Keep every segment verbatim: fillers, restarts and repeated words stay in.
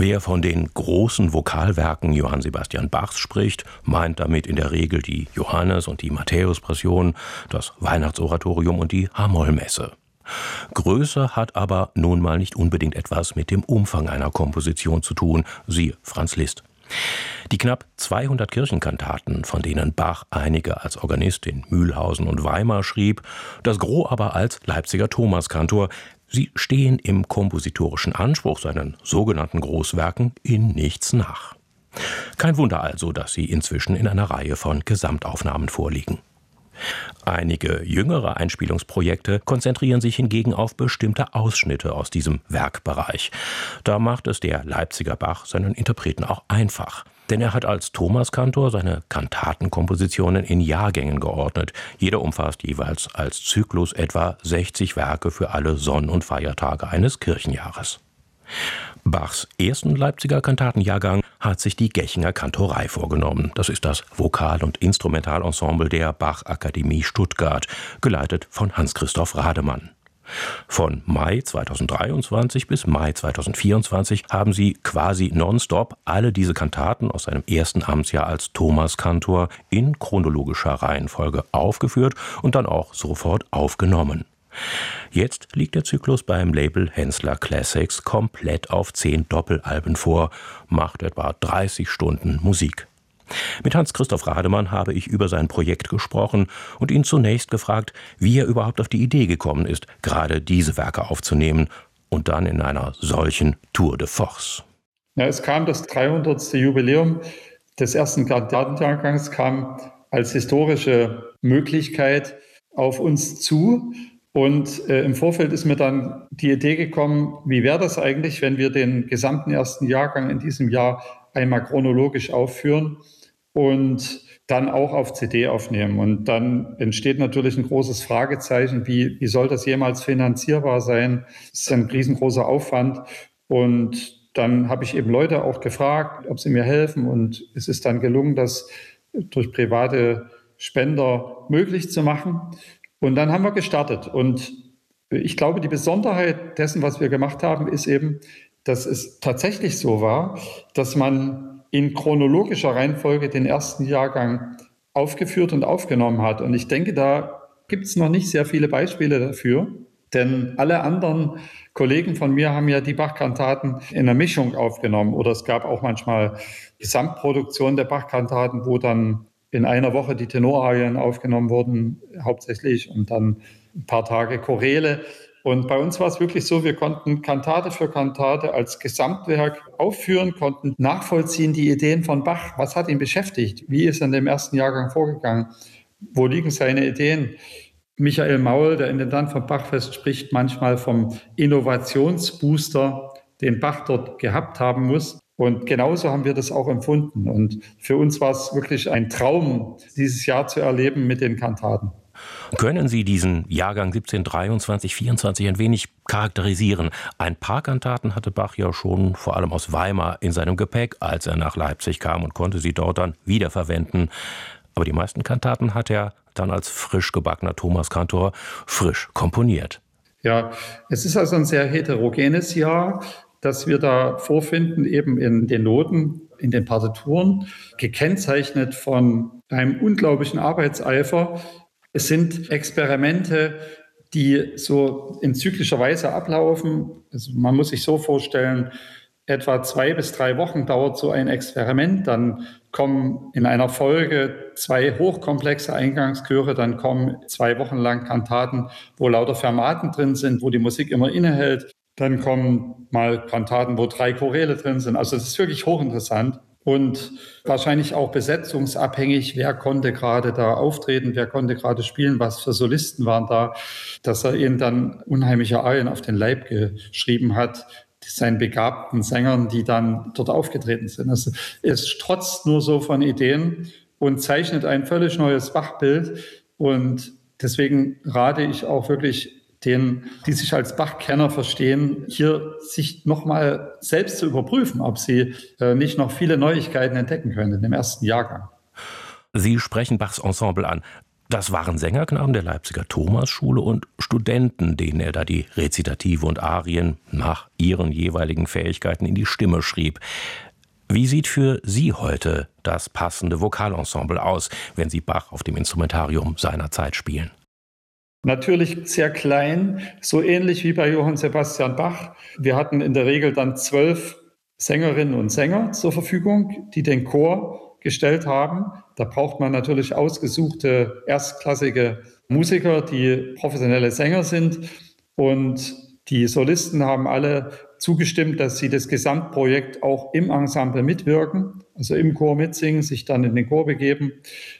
Wer von den großen Vokalwerken Johann Sebastian Bachs spricht, meint damit in der Regel die Johannes- und die Matthäus-Passion, das Weihnachtsoratorium und die H-Moll-Messe. Größe hat aber nun mal nicht unbedingt etwas mit dem Umfang einer Komposition zu tun, siehe Franz Liszt. Die knapp zweihundert Kirchenkantaten, von denen Bach einige als Organist in Mühlhausen und Weimar schrieb, das Gros aber als Leipziger Thomaskantor, sie stehen im kompositorischen Anspruch seinen sogenannten Großwerken in nichts nach. Kein Wunder also, dass sie inzwischen in einer Reihe von Gesamtaufnahmen vorliegen. Einige jüngere Einspielungsprojekte konzentrieren sich hingegen auf bestimmte Ausschnitte aus diesem Werkbereich. Da macht es der Leipziger Bach seinen Interpreten auch einfach. Denn er hat als Thomaskantor seine Kantatenkompositionen in Jahrgängen geordnet. Jeder umfasst jeweils als Zyklus etwa sechzig Werke für alle Sonn- und Feiertage eines Kirchenjahres. Bachs ersten Leipziger Kantatenjahrgang hat sich die Gechinger Kantorei vorgenommen. Das ist das Vokal- und Instrumentalensemble der Bach-Akademie Stuttgart, geleitet von Hans-Christoph Rademann. Von Mai zweitausenddreiundzwanzig bis Mai zweitausendvierundzwanzig haben sie quasi nonstop alle diese Kantaten aus seinem ersten Amtsjahr als Thomaskantor in chronologischer Reihenfolge aufgeführt und dann auch sofort aufgenommen. Jetzt liegt der Zyklus beim Label Hensler Classics komplett auf zehn Doppelalben vor, macht etwa dreißig Stunden Musik. Mit Hans-Christoph Rademann habe ich über sein Projekt gesprochen und ihn zunächst gefragt, wie er überhaupt auf die Idee gekommen ist, gerade diese Werke aufzunehmen und dann in einer solchen Tour de Force. Ja, es kam das dreihundertste Jubiläum des ersten Kantatenjahrgangs kam als historische Möglichkeit auf uns zu. Und äh, im Vorfeld ist mir dann die Idee gekommen, wie wäre das eigentlich, wenn wir den gesamten ersten Jahrgang in diesem Jahr einmal chronologisch aufführen und dann auch auf C D aufnehmen. Und dann entsteht natürlich ein großes Fragezeichen, wie, wie soll das jemals finanzierbar sein? Das ist ein riesengroßer Aufwand. Und dann habe ich eben Leute auch gefragt, ob sie mir helfen. Und es ist dann gelungen, das durch private Spender möglich zu machen. Und dann haben wir gestartet. Und ich glaube, die Besonderheit dessen, was wir gemacht haben, ist eben, dass es tatsächlich so war, dass man in chronologischer Reihenfolge den ersten Jahrgang aufgeführt und aufgenommen hat. Und ich denke, da gibt es noch nicht sehr viele Beispiele dafür. Denn alle anderen Kollegen von mir haben ja die Bach-Kantaten in einer Mischung aufgenommen. Oder es gab auch manchmal Gesamtproduktionen der Bach-Kantaten, wo dann in einer Woche die Tenorarien aufgenommen wurden, hauptsächlich, und dann ein paar Tage Choräle. Und bei uns war es wirklich so, wir konnten Kantate für Kantate als Gesamtwerk aufführen, konnten nachvollziehen die Ideen von Bach. Was hat ihn beschäftigt? Wie ist er in dem ersten Jahrgang vorgegangen? Wo liegen seine Ideen? Michael Maul, der Intendant vom Bachfest, spricht manchmal vom Innovationsbooster, den Bach dort gehabt haben muss. Und genauso haben wir das auch empfunden. Und für uns war es wirklich ein Traum, dieses Jahr zu erleben mit den Kantaten. Können Sie diesen Jahrgang siebzehnhundertdreiundzwanzig vierundzwanzig ein wenig charakterisieren? Ein paar Kantaten hatte Bach ja schon vor allem aus Weimar in seinem Gepäck, als er nach Leipzig kam, und konnte sie dort dann wiederverwenden. Aber die meisten Kantaten hat er dann als frisch gebackener Thomaskantor frisch komponiert. Ja, es ist also ein sehr heterogenes Jahr, das wir da vorfinden, eben in den Noten, in den Partituren, gekennzeichnet von einem unglaublichen Arbeitseifer. Es sind Experimente, die so in zyklischer Weise ablaufen. Also man muss sich so vorstellen, etwa zwei bis drei Wochen dauert so ein Experiment. Dann kommen in einer Folge zwei hochkomplexe Eingangschöre, dann kommen zwei Wochen lang Kantaten, wo lauter Fermaten drin sind, wo die Musik immer innehält. Dann kommen mal Kantaten, wo drei Choräle drin sind. Also es ist wirklich hochinteressant und wahrscheinlich auch besetzungsabhängig. Wer konnte gerade da auftreten, wer konnte gerade spielen, was für Solisten waren da, dass er ihnen dann unheimliche Arien auf den Leib geschrieben hat, seinen begabten Sängern, die dann dort aufgetreten sind. Also es strotzt nur so von Ideen und zeichnet ein völlig neues Bachbild. Und deswegen rate ich auch wirklich denen, die sich als Bach-Kenner verstehen, hier sich nochmal selbst zu überprüfen, ob sie äh, nicht noch viele Neuigkeiten entdecken können in dem ersten Jahrgang. Sie sprechen Bachs Ensemble an. Das waren Sängerknaben der Leipziger Thomasschule und Studenten, denen er da die Rezitative und Arien nach ihren jeweiligen Fähigkeiten in die Stimme schrieb. Wie sieht für Sie heute das passende Vokalensemble aus, wenn Sie Bach auf dem Instrumentarium seiner Zeit spielen? Natürlich sehr klein, so ähnlich wie bei Johann Sebastian Bach. Wir hatten in der Regel dann zwölf Sängerinnen und Sänger zur Verfügung, die den Chor gestellt haben. Da braucht man natürlich ausgesuchte erstklassige Musiker, die professionelle Sänger sind. Und die Solisten haben alle zugestimmt, dass sie das Gesamtprojekt auch im Ensemble mitwirken, also im Chor mitsingen, sich dann in den Chor begeben.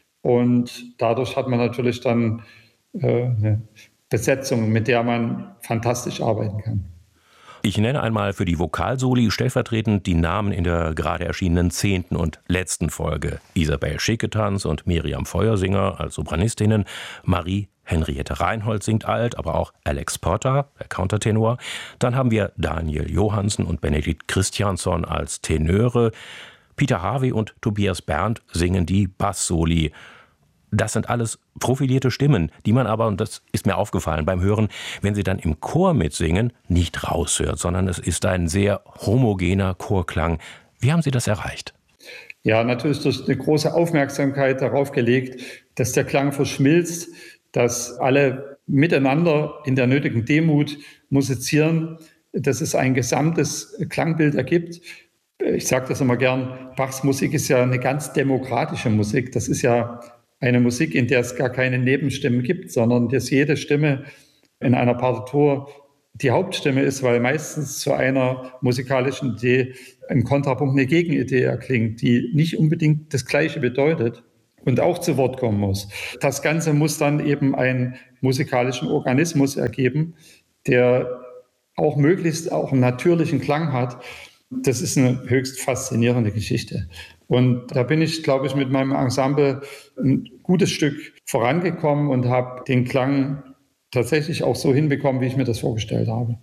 Und dadurch hat man natürlich dann äh, eine Besetzung, mit der man fantastisch arbeiten kann. Ich nenne einmal für die Vokalsoli stellvertretend die Namen in der gerade erschienenen zehnten und letzten Folge. Isabel Schicketanz und Miriam Feuersinger als Sopranistinnen, Marie Henriette Reinhold singt alt, aber auch Alex Potter, der Countertenor. Dann haben wir Daniel Johansen und Benedikt Christiansson als Tenöre. Peter Harvey und Tobias Berndt singen die Bassoli. Das sind alles profilierte Stimmen, die man aber, und das ist mir aufgefallen beim Hören, wenn sie dann im Chor mitsingen, nicht raushört, sondern es ist ein sehr homogener Chorklang. Wie haben Sie das erreicht? Ja, natürlich durch eine große Aufmerksamkeit darauf gelegt, dass der Klang verschmilzt, dass alle miteinander in der nötigen Demut musizieren, dass es ein gesamtes Klangbild ergibt. Ich sage das immer gern, Bachs Musik ist ja eine ganz demokratische Musik. Das ist ja eine Musik, in der es gar keine Nebenstimmen gibt, sondern dass jede Stimme in einer Partitur die Hauptstimme ist, weil meistens zu einer musikalischen Idee im Kontrapunkt eine Gegenidee erklingt, die nicht unbedingt das Gleiche bedeutet und auch zu Wort kommen muss. Das Ganze muss dann eben einen musikalischen Organismus ergeben, der auch möglichst auch einen natürlichen Klang hat. Das ist eine höchst faszinierende Geschichte. Und da bin ich, glaube ich, mit meinem Ensemble ein gutes Stück vorangekommen und habe den Klang tatsächlich auch so hinbekommen, wie ich mir das vorgestellt habe.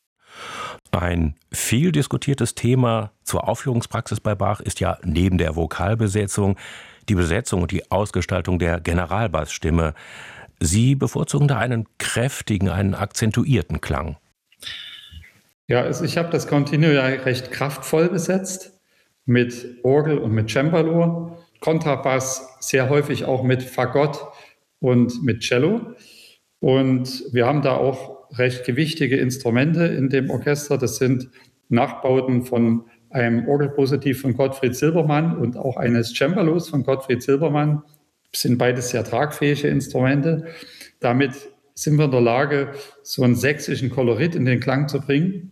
Ein viel diskutiertes Thema zur Aufführungspraxis bei Bach ist ja neben der Vokalbesetzung die Besetzung und die Ausgestaltung der Generalbassstimme. Sie bevorzugen da einen kräftigen, einen akzentuierten Klang. Ja, also ich habe das Continuo ja recht kraftvoll besetzt, mit Orgel und mit Cembalo, Kontrabass sehr häufig auch mit Fagott und mit Cello. Und wir haben da auch recht gewichtige Instrumente in dem Orchester. Das sind Nachbauten von einem Orgelpositiv von Gottfried Silbermann und auch eines Cembalos von Gottfried Silbermann. Das sind beides sehr tragfähige Instrumente. Damit sind wir in der Lage, so einen sächsischen Kolorit in den Klang zu bringen.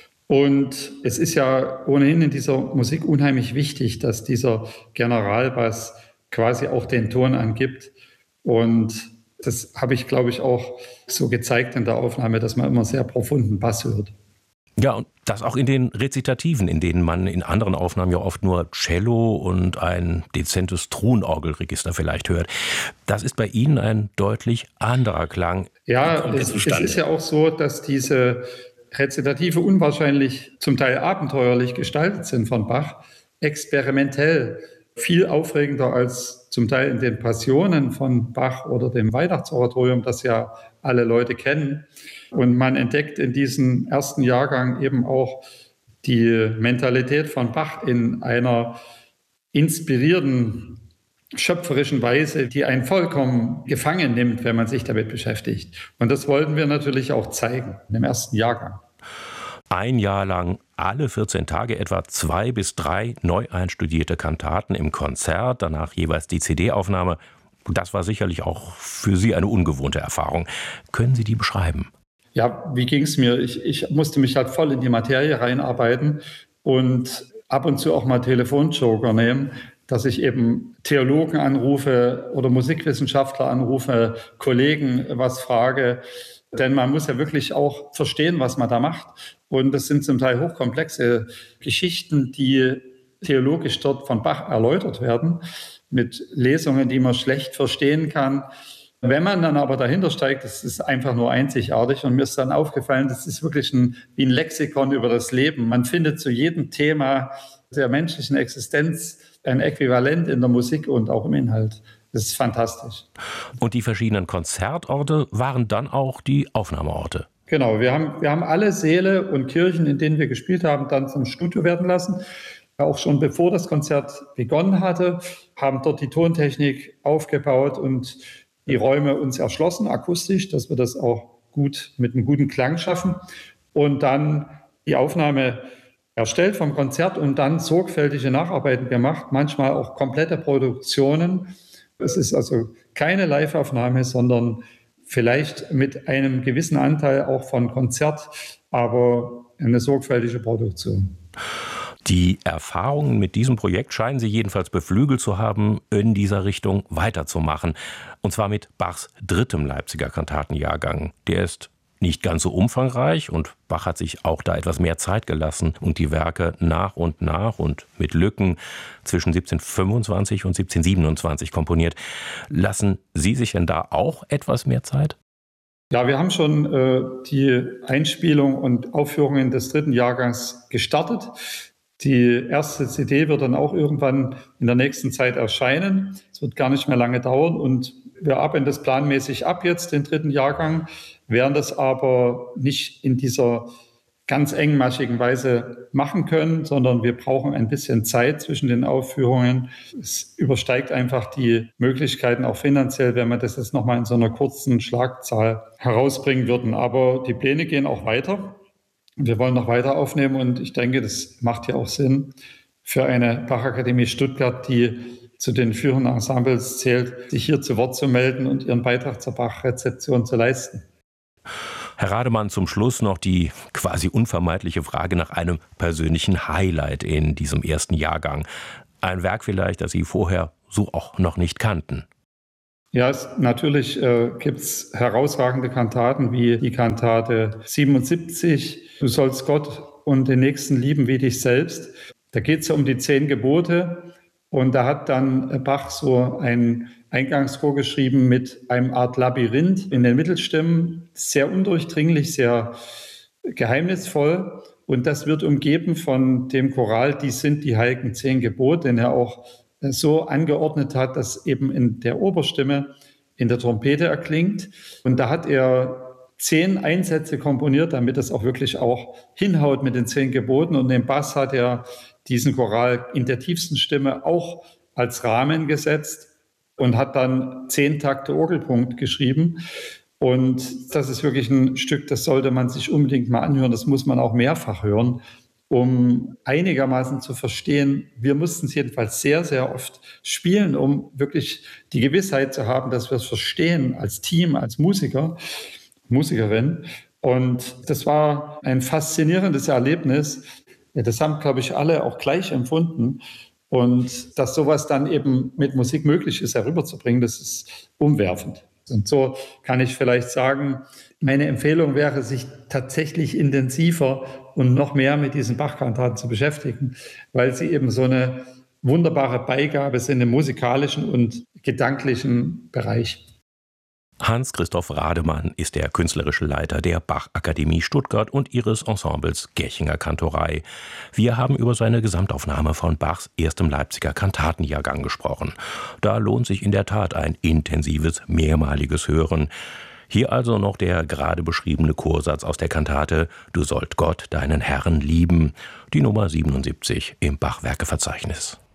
Und es ist ja ohnehin in dieser Musik unheimlich wichtig, dass dieser Generalbass quasi auch den Ton angibt. Und das habe ich, glaube ich, auch so gezeigt in der Aufnahme, dass man immer sehr profunden Bass hört. Ja, und das auch in den Rezitativen, in denen man in anderen Aufnahmen ja oft nur Cello und ein dezentes Truhenorgelregister vielleicht hört. Das ist bei Ihnen ein deutlich anderer Klang. Ja, es, es ist ja auch so, dass diese Rezitative unwahrscheinlich, zum Teil abenteuerlich gestaltet sind von Bach, experimentell, viel aufregender als zum Teil in den Passionen von Bach oder dem Weihnachtsoratorium, das ja alle Leute kennen. Und man entdeckt in diesem ersten Jahrgang eben auch die Mentalität von Bach in einer inspirierenden, schöpferischen Weise, die einen vollkommen gefangen nimmt, wenn man sich damit beschäftigt. Und das wollten wir natürlich auch zeigen im ersten Jahrgang. Ein Jahr lang alle vierzehn Tage etwa zwei bis drei neu einstudierte Kantaten im Konzert, danach jeweils die C D-Aufnahme. Das war sicherlich auch für Sie eine ungewohnte Erfahrung. Können Sie die beschreiben? Ja, wie ging es mir? Ich, ich musste mich halt voll in die Materie reinarbeiten und ab und zu auch mal Telefonjoker nehmen, dass ich eben Theologen anrufe oder Musikwissenschaftler anrufe, Kollegen was frage. Denn man muss ja wirklich auch verstehen, was man da macht. Und das sind zum Teil hochkomplexe Geschichten, die theologisch dort von Bach erläutert werden, mit Lesungen, die man schlecht verstehen kann. Wenn man dann aber dahinter steigt, das ist einfach nur einzigartig. Und mir ist dann aufgefallen, das ist wirklich ein, wie ein Lexikon über das Leben. Man findet zu jedem Thema der menschlichen Existenz ein Äquivalent in der Musik und auch im Inhalt. Das ist fantastisch. Und die verschiedenen Konzertorte waren dann auch die Aufnahmeorte. Genau, wir haben, wir haben alle Säle und Kirchen, in denen wir gespielt haben, dann zum Studio werden lassen. Auch schon bevor das Konzert begonnen hatte, haben dort die Tontechnik aufgebaut und die Räume uns erschlossen, akustisch, dass wir das auch gut mit einem guten Klang schaffen. Und dann die Aufnahme erstellt vom Konzert und dann sorgfältige Nacharbeiten gemacht, manchmal auch komplette Produktionen. Es ist also keine Live-Aufnahme, sondern vielleicht mit einem gewissen Anteil auch von Konzert, aber eine sorgfältige Produktion. Die Erfahrungen mit diesem Projekt scheinen Sie jedenfalls beflügelt zu haben, in dieser Richtung weiterzumachen. Und zwar mit Bachs drittem Leipziger Kantatenjahrgang. Der ist nicht ganz so umfangreich und Bach hat sich auch da etwas mehr Zeit gelassen und die Werke nach und nach und mit Lücken zwischen siebzehnhundertfünfundzwanzig und siebzehnhundertsiebenundzwanzig komponiert. Lassen Sie sich denn da auch etwas mehr Zeit? Ja, wir haben schon äh, die Einspielung und Aufführungen des dritten Jahrgangs gestartet. Die erste C D wird dann auch irgendwann in der nächsten Zeit erscheinen. Es wird gar nicht mehr lange dauern und wir arbeiten das planmäßig ab jetzt, den dritten Jahrgang, werden das aber nicht in dieser ganz engmaschigen Weise machen können, sondern wir brauchen ein bisschen Zeit zwischen den Aufführungen. Es übersteigt einfach die Möglichkeiten auch finanziell, wenn wir das jetzt nochmal in so einer kurzen Schlagzahl herausbringen würden. Aber die Pläne gehen auch weiter. Wir wollen noch weiter aufnehmen und ich denke, das macht ja auch Sinn für eine Bachakademie Stuttgart, die zu den führenden Ensembles zählt, sich hier zu Wort zu melden und ihren Beitrag zur Bach-Rezeption zu leisten. Herr Rademann, zum Schluss noch die quasi unvermeidliche Frage nach einem persönlichen Highlight in diesem ersten Jahrgang. Ein Werk vielleicht, das Sie vorher so auch noch nicht kannten. Ja, es, natürlich äh, gibt es herausragende Kantaten wie die Kantate siebenundsiebzig, Du sollst Gott und den Nächsten lieben wie dich selbst. Da geht es ja um die zehn Gebote und da hat dann Bach so ein Eingangschor geschrieben mit einem Art Labyrinth in den Mittelstimmen, sehr undurchdringlich, sehr geheimnisvoll. Und das wird umgeben von dem Choral, dies sind die heiligen zehn Gebote, den er auch so angeordnet hat, dass eben in der Oberstimme in der Trompete erklingt. Und da hat er zehn Einsätze komponiert, damit es auch wirklich auch hinhaut mit den zehn Geboten. Und den Bass hat er diesen Choral in der tiefsten Stimme auch als Rahmen gesetzt und hat dann zehn Takte Orgelpunkt geschrieben. Und das ist wirklich ein Stück, das sollte man sich unbedingt mal anhören. Das muss man auch mehrfach hören, um einigermaßen zu verstehen. Wir mussten es jedenfalls sehr, sehr oft spielen, um wirklich die Gewissheit zu haben, dass wir es verstehen als Team, als Musiker, Musikerin. Und das war ein faszinierendes Erlebnis. Das haben, glaube ich, alle auch gleich empfunden. Und dass sowas dann eben mit Musik möglich ist, herüberzubringen, das ist umwerfend. Und so kann ich vielleicht sagen, meine Empfehlung wäre, sich tatsächlich intensiver und noch mehr mit diesen Bach-Kantaten zu beschäftigen, weil sie eben so eine wunderbare Beigabe sind im musikalischen und gedanklichen Bereich. Hans-Christoph Rademann ist der künstlerische Leiter der Bachakademie Stuttgart und ihres Ensembles Gärchinger Kantorei. Wir haben über seine Gesamtaufnahme von Bachs erstem Leipziger Kantatenjahrgang gesprochen. Da lohnt sich in der Tat ein intensives, mehrmaliges Hören. Hier also noch der gerade beschriebene Chorsatz aus der Kantate »Du sollt Gott, deinen Herrn lieben«, die Nummer siebenundsiebzig im Bachwerkeverzeichnis.